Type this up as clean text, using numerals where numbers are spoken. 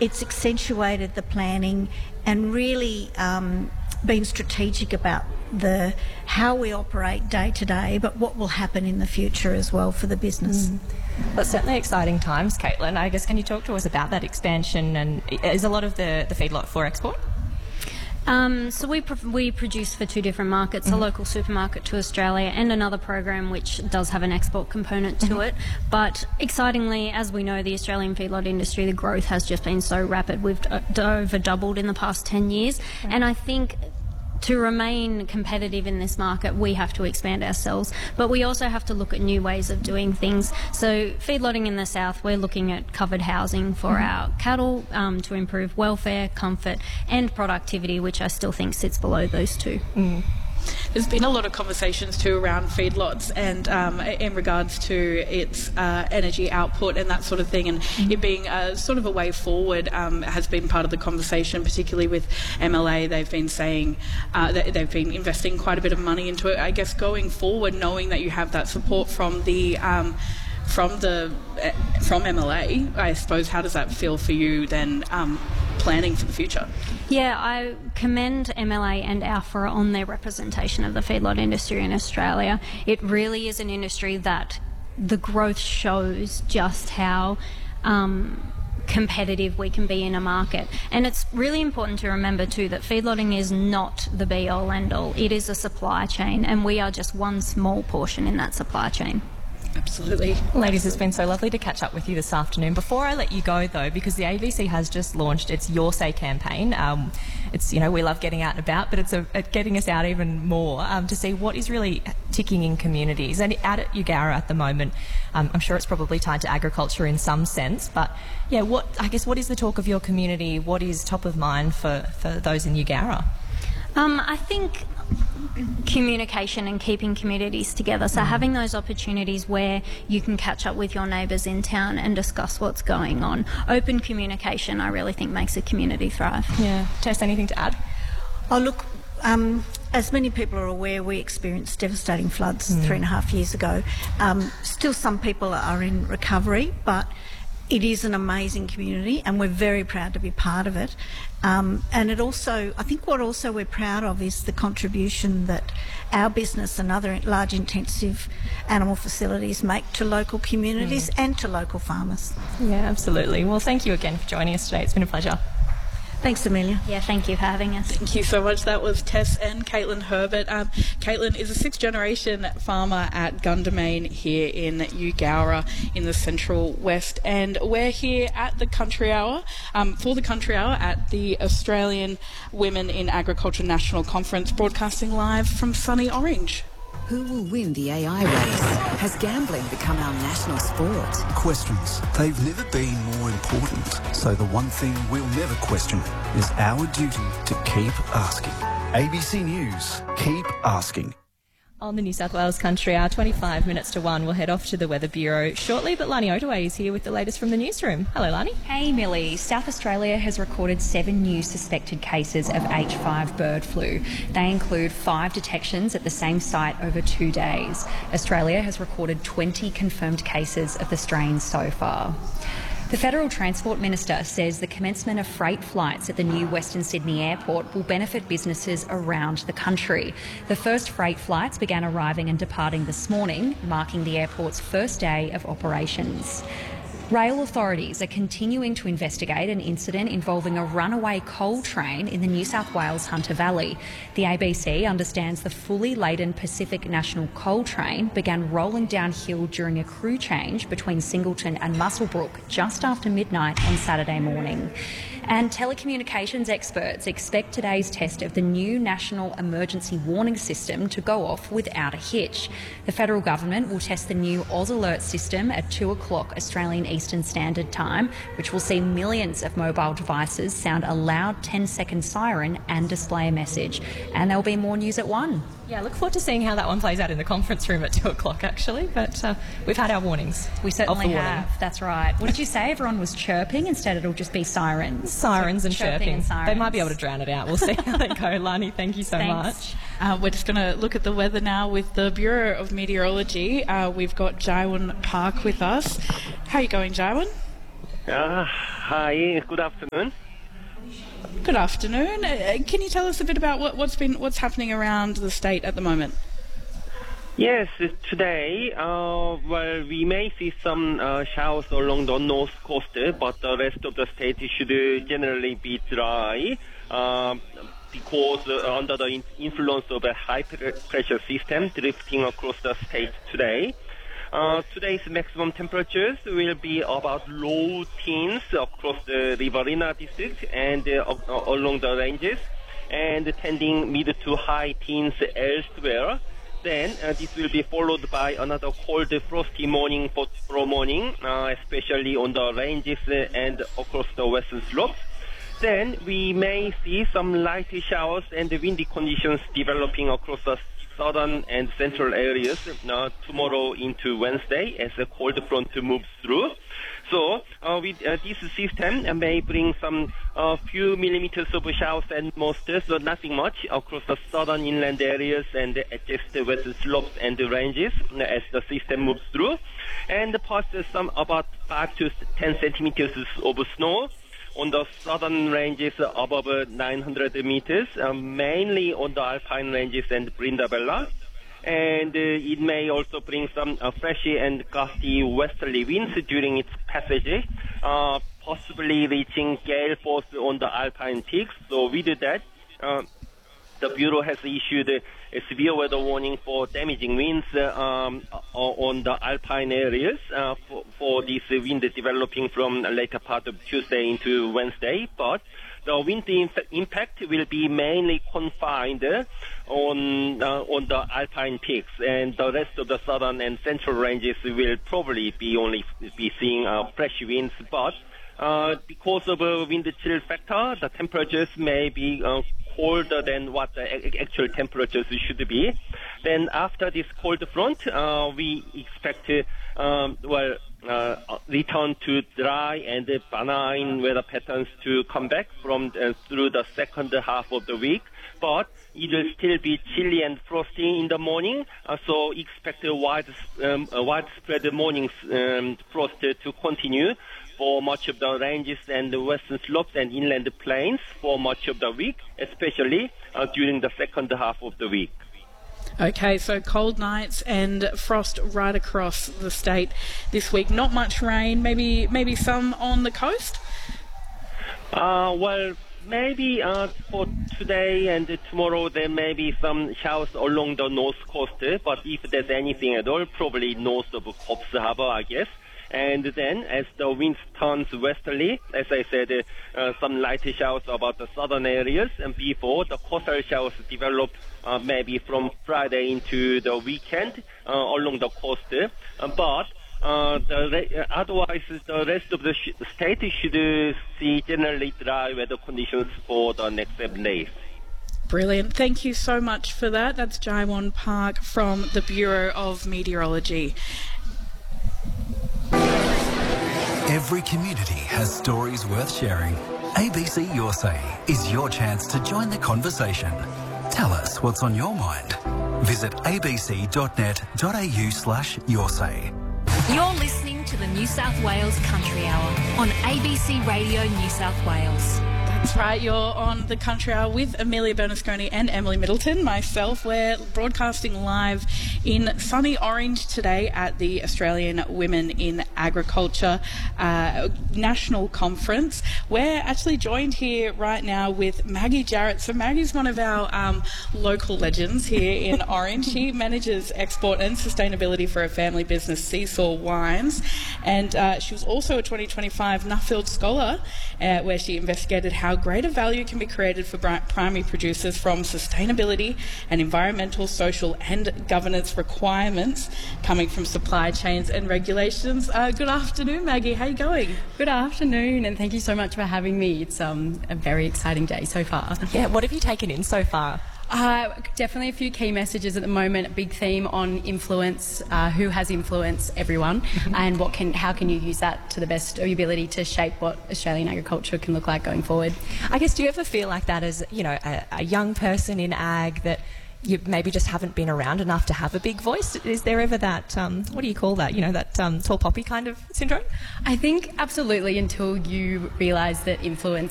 it's accentuated the planning and really been strategic about how we operate day to day, but what will happen in the future as well for the business. Well, it's certainly exciting times, Caitlin. I guess, can you talk to us about that expansion, and is a lot of the feedlot for export? So we produce for 2 different markets, a local supermarket to Australia and another program which does have an export component to it. But excitingly, as we know, the Australian feedlot industry, the growth has just been so rapid. We've over doubled in the past 10 years. And I think to remain competitive in this market, we have to expand ourselves, but we also have to look at new ways of doing things. So feedlotting in the south, we're looking at covered housing for our cattle to improve welfare, comfort and productivity, which I still think sits below those two. There's been a lot of conversations too around feedlots and in regards to its energy output and that sort of thing, and it being sort of a way forward has been part of the conversation, particularly with MLA. They've been saying that they've been investing quite a bit of money into it. I guess going forward, knowing that you have that support from MLA, I suppose, how does that feel for you then planning for the future? Yeah, I commend MLA and ALFA on their representation of the feedlot industry in Australia. It really is an industry that the growth shows just how competitive we can be in a market. And it's really important to remember too that feedlotting is not the be-all end-all. It is a supply chain, and we are just one small portion in that supply chain. Absolutely. Ladies, it's been so lovely to catch up with you this afternoon. Before I let you go, though, because the ABC has just launched its Your Say campaign. It's, we love getting out and about, but it's getting us out even more to see what is really ticking in communities. And out at Eugowra at the moment, I'm sure it's probably tied to agriculture in some sense, but yeah, what is the talk of your community? What is top of mind for those in Eugowra? I think communication and keeping communities together. So having those opportunities where you can catch up with your neighbours in town and discuss what's going on. Open communication, I really think, makes a community thrive. Yeah. Tess, anything to add? Oh, look, as many people are aware, we experienced devastating floods 3.5 years ago. Still some people are in recovery, but it is an amazing community and we're very proud to be part of it. And it also, I think what also we're proud of is the contribution that our business and other large intensive animal facilities make to local communities and to local farmers. Yeah, absolutely. Well, thank you again for joining us today. It's been a pleasure. Thanks, Amelia. Yeah, thank you for having us. Thank you so much. That was Tess and Caitlin Herbert. Caitlin is a 6th-generation farmer at Gundamain here in Eugowra in the Central West, and we're here at the Country Hour, for the Country Hour at the Australian Women in Agriculture National Conference, broadcasting live from sunny Orange. Who will win the AI race? Has gambling become our national sport? Questions. They've never been more important. So the one thing we'll never question is our duty to keep asking. ABC News. Keep asking. On the New South Wales Country Hour, 25 minutes to 1, we'll head off to the Weather Bureau shortly, but Lani Otaway is here with the latest from the newsroom. Hello, Lani. Hey, Millie. South Australia has recorded 7 new suspected cases of H5 bird flu. They include 5 detections at the same site over 2 days. Australia has recorded 20 confirmed cases of the strain so far. The Federal Transport Minister says the commencement of freight flights at the new Western Sydney Airport will benefit businesses around the country. The first freight flights began arriving and departing this morning, marking the airport's first day of operations. Rail authorities are continuing to investigate an incident involving a runaway coal train in the New South Wales Hunter Valley. The ABC understands the fully laden Pacific National Coal train began rolling downhill during a crew change between Singleton and Muswellbrook just after midnight on Saturday morning. And telecommunications experts expect today's test of the new National Emergency Warning System to go off without a hitch. The federal government will test the new Oz Alert system at 2 o'clock Australian Eastern Standard Time, which will see millions of mobile devices sound a loud 10-second siren and display a message. And there'll be more news at 1. Yeah, I look forward to seeing how that one plays out in the conference room at 2 o'clock, actually. But we've had our warnings. We certainly have. That's right. What did you say? Everyone was chirping? Instead, it'll just be sirens. Sirens and chirping. And sirens. They might be able to drown it out. We'll see how they go. Lani, thank you so much. We're just going to look at the weather now with the Bureau of Meteorology. We've got Jaiwan Park with us. How are you going, Jaiwan? Hi, good afternoon. Good afternoon. Can you tell us a bit about what's happening around the state at the moment? Yes, today, we may see some showers along the north coast, but the rest of the state should generally be dry because under the influence of a high pressure system drifting across the state today. Today's maximum temperatures will be about low teens across the Riverina district and along the ranges, and tending mid to high teens elsewhere. Then this will be followed by another cold, frosty morning for tomorrow morning, especially on the ranges and across the western slopes. Then we may see some light showers and windy conditions developing across the southern and central areas tomorrow into Wednesday as a cold front moves through. So with this system may bring some few millimeters of showers and most, so nothing much across the southern inland areas and just the western slopes and the ranges as the system moves through, and plus some about 5 to 10 centimeters of snow on the southern ranges above 900 meters, mainly on the alpine ranges and Brindabella. And it may also bring some freshy and gusty westerly winds during its passage, possibly reaching gale force on the alpine peaks. So with that, the Bureau has issued a severe weather warning for damaging winds on the alpine areas for this wind developing from later part of Tuesday into Wednesday. But the wind impact will be mainly confined on the alpine peaks, and the rest of the southern and central ranges will probably be seeing fresh winds. But because of a wind chill factor, the temperatures may be colder than what the actual temperatures should be. Then after this cold front, we expect return to dry and benign weather patterns to come back from through the second half of the week. But it will still be chilly and frosty in the morning, so expect a widespread morning frost to continue for much of the ranges and the western slopes and inland plains for much of the week, especially during the second half of the week. Okay, so cold nights and frost right across the state this week. Not much rain, maybe some on the coast? Maybe for today and tomorrow there may be some showers along the north coast, but if there's anything at all, probably north of Coffs Harbour, I guess. And then, as the wind turns westerly, as I said, some light showers about the southern areas, and before the coastal showers develop maybe from Friday into the weekend along the coast. But otherwise, the rest of the state should see generally dry weather conditions for the next 7 days. Brilliant. Thank you so much for that. That's Jaiwon Park from the Bureau of Meteorology. Every community has stories worth sharing. ABC Your Say is your chance to join the conversation. Tell us what's on your mind. Visit abc.net.au/yoursay. You're listening to the New South Wales Country Hour on ABC Radio New South Wales. That's right, you're on the Country Hour with Amelia Bernasconi and Emily Middleton. Myself, we're broadcasting live in sunny Orange today at the Australian Women in Agriculture National Conference. We're actually joined here right now with Maggie Jarrett. So Maggie's one of our local legends here in Orange. She manages export and sustainability for a family business, Seesaw Wines, and she was also a 2025 Nuffield Scholar, where she investigated how greater value can be created for primary producers from sustainability and environmental, social and governance requirements coming from supply chains and regulations. Good afternoon, Maggie. How are you going? Good afternoon, and thank you so much for having me. It's a very exciting day so far. Yeah, what have you taken in so far? Definitely a few key messages at the moment. A big theme on influence, who has influence, everyone, and how can you use that to the best of your ability to shape what Australian agriculture can look like going forward. I guess, do you ever feel like that as, a young person in ag that you maybe just haven't been around enough to have a big voice? Is there ever that, what do you call that, that tall poppy kind of syndrome? I think absolutely, until you realise that influence